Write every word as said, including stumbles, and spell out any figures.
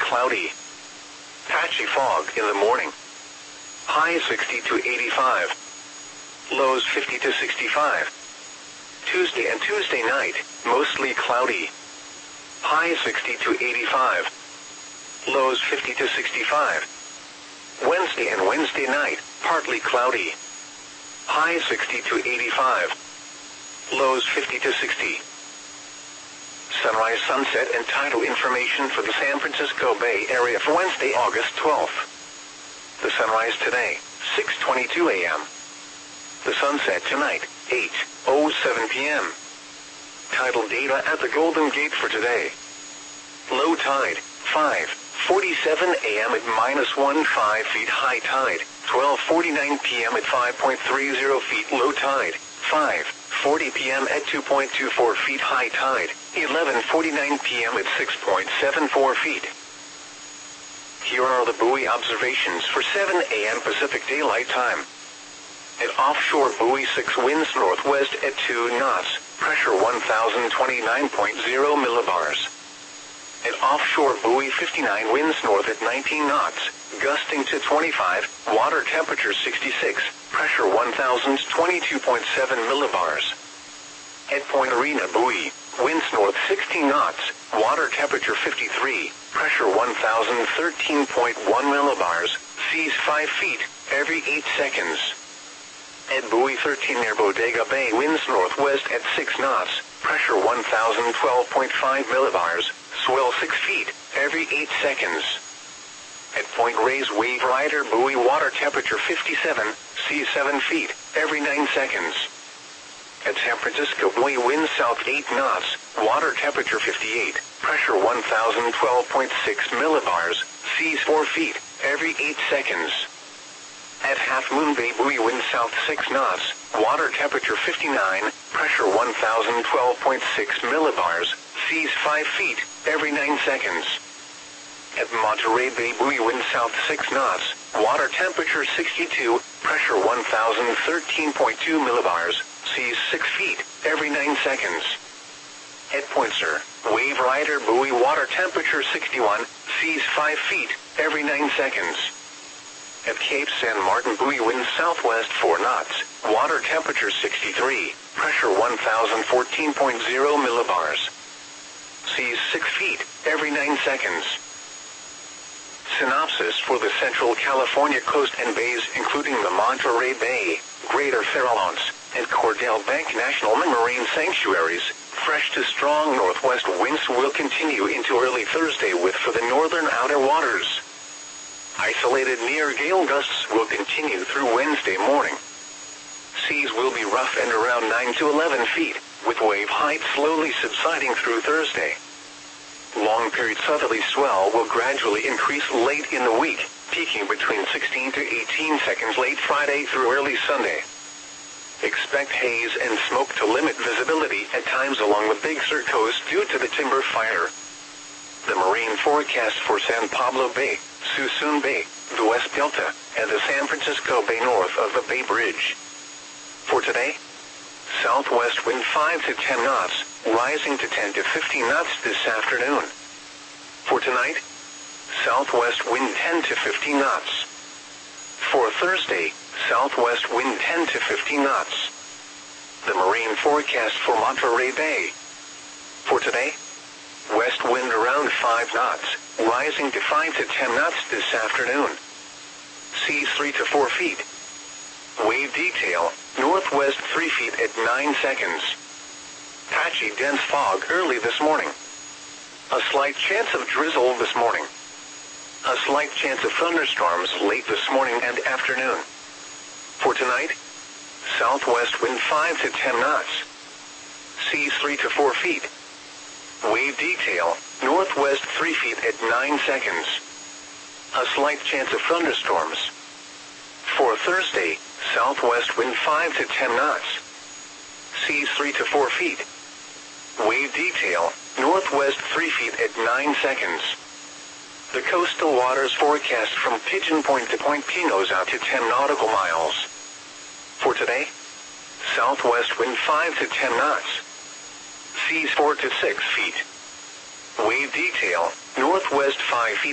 cloudy. Patchy fog in the morning. High sixty to eighty-five. Lows fifty to sixty-five. Tuesday and Tuesday night, mostly cloudy. High sixty to eighty-five. Lows fifty to sixty-five. Wednesday and Wednesday night, partly cloudy. High sixty to eighty-five. Lows fifty to sixty. Sunrise, sunset, and tidal information for the San Francisco Bay Area for Wednesday, August twelfth. The sunrise today, six twenty-two a m The sunset tonight, eight oh seven p m Tidal data at the Golden Gate for today. Low tide, five forty-seven a m at minus one point five feet. High tide, twelve forty-nine p m at five point three zero feet. Low tide, five forty p m at two point two four feet. High tide, eleven forty-nine p m at six point seven four feet. Here are the buoy observations for seven a m Pacific Daylight Time. At offshore buoy six, winds northwest at two knots, pressure one thousand twenty-nine point zero millibars. At offshore buoy fifty-nine, winds north at nineteen knots, gusting to twenty-five, water temperature sixty-six, pressure one thousand twenty-two point seven millibars. At Point Arena buoy, winds north sixteen knots, water temperature fifty-three, pressure one thousand thirteen point one millibars, seas five feet, every eight seconds. At buoy thirteen near Bodega Bay, winds northwest at six knots, pressure one thousand twelve point five millibars, swell six feet, every eight seconds. At Point Reyes Wave Rider buoy, water temperature fifty-seven, seas seven feet, every nine seconds. At San Francisco buoy, winds south eight knots, water temperature fifty-eight, pressure one thousand twelve point six millibars, seas four feet, every eight seconds. At Half Moon Bay buoy, wind south six knots, water temperature fifty-nine, pressure one thousand twelve point six millibars, seas five feet, every nine seconds. At Monterey Bay buoy, wind south six knots, water temperature sixty-two, pressure one thousand thirteen point two millibars, seas six feet, every nine seconds. At Point Sur, Wave Rider buoy, water temperature sixty-one, seas five feet, every nine seconds. At Cape San Martin buoy, wind southwest four knots, water temperature sixty-three, pressure one thousand fourteen point zero millibars. Seas six feet, every nine seconds. Synopsis for the Central California coast and bays, including the Monterey Bay, Greater Farallones, and Cordell Bank National Marine Sanctuaries. Fresh to strong northwest winds will continue into early Thursday, with for the northern outer waters. Isolated near gale gusts will continue through Wednesday morning. Seas will be rough and around nine to eleven feet, with wave height slowly subsiding through Thursday. Long-period southerly swell will gradually increase late in the week, peaking between sixteen to eighteen seconds late Friday through early Sunday. Expect haze and smoke to limit visibility at times along the Big Sur coast due to the timber fire. The marine forecast for San Pablo Bay, Suisun Bay, the West Delta, and the San Francisco Bay north of the Bay Bridge. For today, southwest wind five to ten knots, rising to ten to fifteen knots this afternoon. For tonight, southwest wind ten to fifteen knots. For Thursday, southwest wind ten to fifteen knots. The marine forecast for Monterey Bay. For today, west wind around five knots, rising to five to ten knots this afternoon. Seas three to four feet. Wave detail, northwest three feet at nine seconds. Patchy dense fog early this morning. A slight chance of drizzle this morning. A slight chance of thunderstorms late this morning and afternoon. For tonight, southwest wind five to ten knots. Seas three to four feet. Wave detail, northwest three feet at nine seconds. A slight chance of thunderstorms. For Thursday, southwest wind five to ten knots. Seas three to four feet. Wave detail, northwest three feet at nine seconds. The coastal waters forecast from Pigeon Point to Point Pinos out to ten nautical miles. For today, southwest wind five to ten knots. Seas four to six feet. Wave detail, northwest five feet.